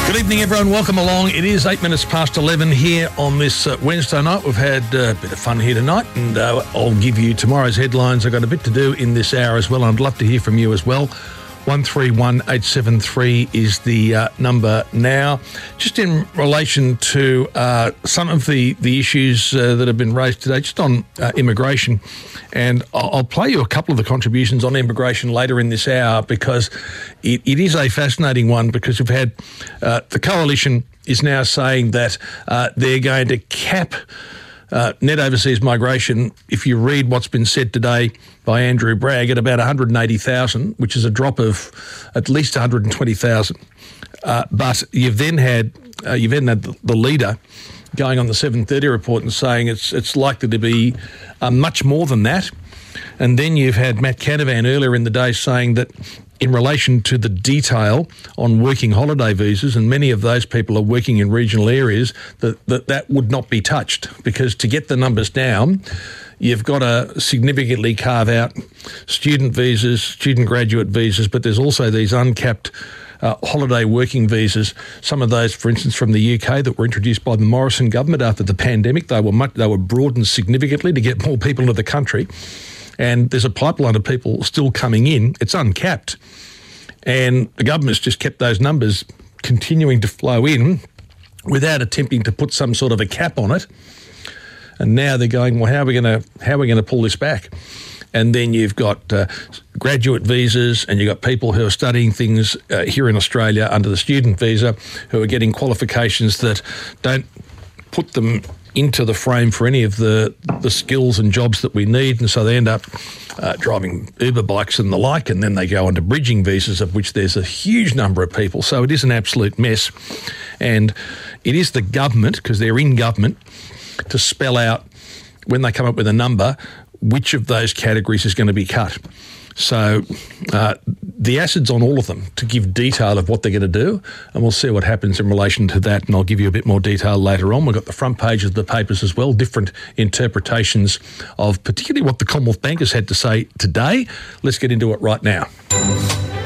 Good evening, everyone. Welcome along. It is 8 minutes past 11 here on this Wednesday night. We've had a bit of fun here tonight, and I'll give you tomorrow's headlines. I've got a bit to do in this hour as well, and I'd love to hear from you as well. 131873 is the number now. Just in relation to some of the issues that have been raised today, just on immigration, and I'll play you a couple of the contributions on immigration later in this hour, because it is a fascinating one, because we've had the Coalition is now saying that they're going to cap net overseas migration, if you read what's been said today by Andrew Bragg, at about 180,000, which is a drop of at least 120,000. But you've then had the leader going on the 7:30 report and saying it's likely to be much more than that. And then you've had Matt Canavan earlier in the day saying that in relation to the detail on working holiday visas, and many of those people are working in regional areas, that would not be touched, because to get the numbers down, you've got to significantly carve out student visas, student graduate visas, but there's also these uncapped holiday working visas. Some of those, for instance, from the UK that were introduced by the Morrison government after the pandemic, they were broadened significantly to get more people into the country. And there's a pipeline of people still coming in. It's uncapped. And the government's just kept those numbers continuing to flow in without attempting to put some sort of a cap on it. And now they're going, well, how are we going to pull this back? And then you've got graduate visas, and you've got people who are studying things here in Australia under the student visa, who are getting qualifications that don't put them into the frame for any of the skills and jobs that we need, and so they end up driving Uber bikes and the like, and then they go onto bridging visas, of which there's a huge number of people. So it is an absolute mess, and it is the government, because they're in government, to spell out, when they come up with a number, which of those categories is going to be cut. So the acid's on all of them to give detail of what they're going to do, and we'll see what happens in relation to that, and I'll give you a bit more detail later on. We've got the front page of the papers as well, different interpretations of particularly what the Commonwealth Bank has had to say today. Let's get into it right now.